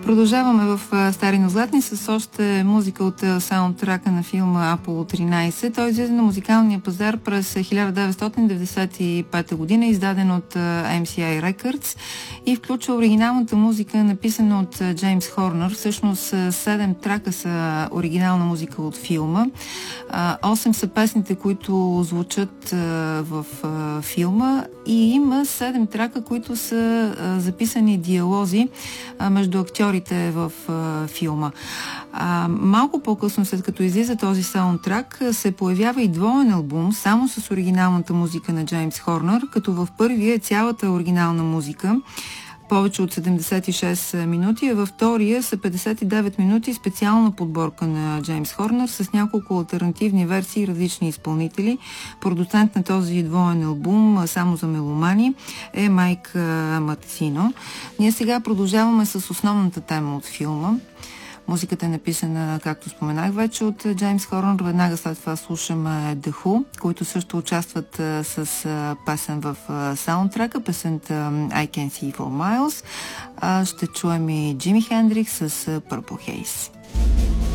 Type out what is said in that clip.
Продължаваме в Стари, но златни с още музика от саундтрака на филма Аполо 13. Той излезе на музикалния пазар през 1995 година, издаден от MCI Records и включва оригиналната музика, написана от Джеймс Хорнер. Всъщност 7 трака са оригинална музика от филма. 8 са песните, които звучат в филма, и има 7 трака, които са записани диалози между актьорите в филма. Малко по-късно, след като излиза този саундтрак, се появява и двоен албум само с оригиналната музика на Джеймс Хорнер, като в първия е цялата оригинална музика, повече от 76 минути, а във втория са 59 минути специална подборка на Джеймс Хорнер с няколко алтернативни версии и различни изпълнители. Продуцент на този двоен албум само за меломани е Майк Матсино. Ние сега продължаваме с основната тема от филма. Музиката е написана, както споменах вече, от Джеймс Хорнер. Веднага след това слушаме The Who, които също участват с песен в саундтрака, песента I Can See For Miles. Ще чуем и Джими Хендрикс с Purple Haze.